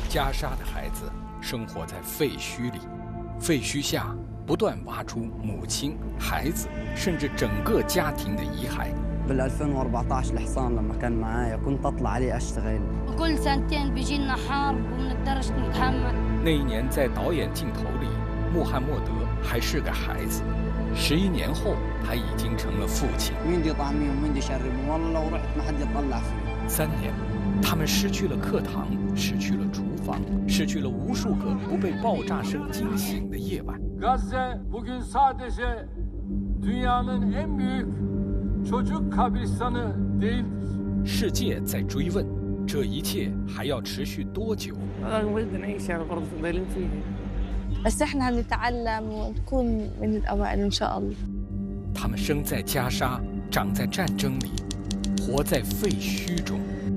加沙的孩子生活在废墟里，废墟下不断挖出母亲、孩子，甚至整个家庭的遗骸。 بال 2014 الحصان لما كان معايا كنت اطلع عليه اشتغل. وكل سنتين بيجينا حرب وما نقدرش نتحمل. 那一年，在导演镜头里，穆罕默德还是个孩子。11年后，他已经成了父亲。3年，他们失去了课堂，失去了厨房，失去了无数个不被爆炸声惊醒的夜晚。 Gazze bugün sadece dünyanın en büyük çocuk kabristanı değildir. 世界在追问，这一切还要持续多久？ بس احنا هنتعلم ونكون من الأوائل إن شاء الله. 他们生在加沙，长在战争里，活在废墟中。